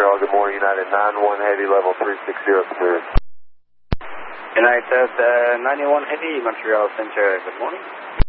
Montreal, good morning. United 91 Heavy, level 360 clear. United 91 Heavy, Montreal Center, good morning.